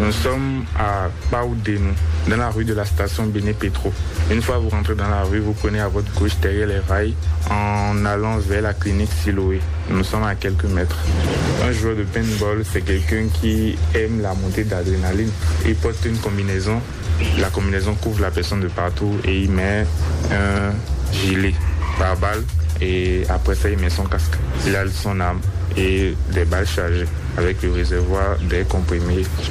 Nous sommes à Baoudénou, dans la rue de la station Béné Pétro. Une fois vous rentrez dans la rue, vous prenez à votre gauche derrière les rails en allant vers la clinique Siloé. Nous sommes à quelques mètres. Un joueur de paintball, c'est quelqu'un qui aime la montée d'adrénaline. Il porte une combinaison. La combinaison couvre la personne de partout et il met un gilet pare-balles et après ça il met son casque. Il a son arme et des balles chargées avec le réservoir d'air comprimé